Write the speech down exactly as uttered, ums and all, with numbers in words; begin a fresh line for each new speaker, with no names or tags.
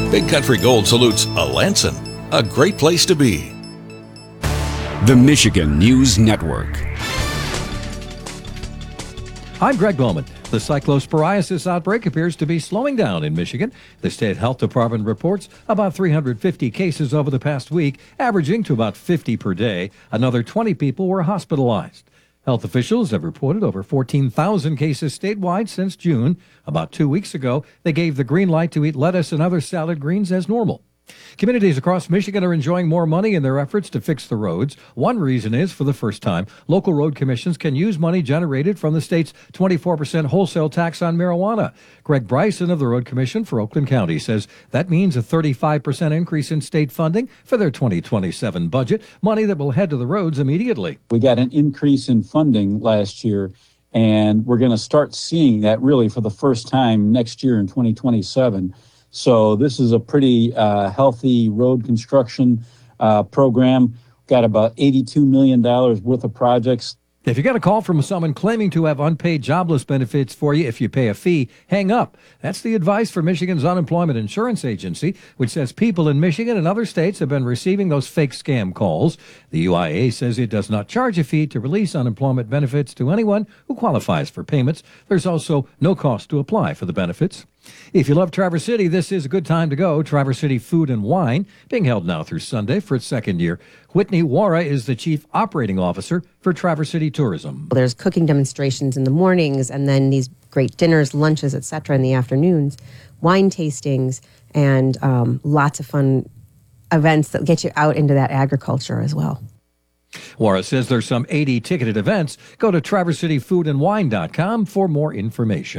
Big Country Gold salutes Alanson, a great place to be.
The Michigan News Network.
I'm Greg Bowman. The cyclosporiasis outbreak appears to be slowing down in Michigan. The state health department reports about three hundred fifty cases over the past week, averaging to about fifty per day. Another twenty people were hospitalized. Health officials have reported over fourteen thousand cases statewide since June. About two weeks ago, they gave the green light to eat lettuce and other salad greens as normal. Communities across Michigan are enjoying more money in their efforts to fix the roads. One reason is, for the first time, local road commissions can use money generated from the state's twenty-four percent wholesale tax on marijuana. Greg Bryson of the Road Commission for Oakland County says that means a thirty-five percent increase in state funding for their twenty twenty-seven budget, money that will head to the roads immediately.
We got an increase in funding last year, and we're going to start seeing that really for the first time next year in twenty twenty-seven. So this is a pretty uh, healthy road construction uh, program. Got about eighty-two million dollars worth of projects.
If you get a call from someone claiming to have unpaid jobless benefits for you if you pay a fee, hang up. That's the advice for Michigan's Unemployment Insurance Agency, which says people in Michigan and other states have been receiving those fake scam calls. The U I A says it does not charge a fee to release unemployment benefits to anyone who qualifies for payments. There's also no cost to apply for the benefits. If you love Traverse City, this is a good time to go. Traverse City Food and Wine, being held now through Sunday for its second year. Whitney Wara is the Chief Operating Officer for Traverse City Tourism.
There's cooking demonstrations in the mornings, and then these great dinners, lunches, et cetera in the afternoons, wine tastings, and um, lots of fun events that get you out into that agriculture as well.
Wara says there's some eighty ticketed events. Go to traverse city food and wine dot com for more information.